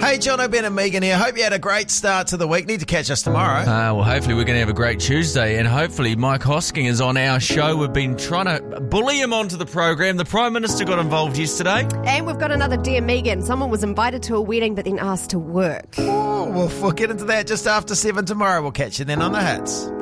Hey, Jono, Ben and Megan here. Hope you had a great start to the week. Need to catch us tomorrow. Well, hopefully we're going to have a great Tuesday, and hopefully Mike Hosking is on our show. We've been trying to bully him onto the program. The Prime Minister got involved yesterday. And we've got another Dear Megan. Someone was invited to a wedding but then asked to work. Oh, we'll get into that just after 7 tomorrow. We'll catch you then on the hits.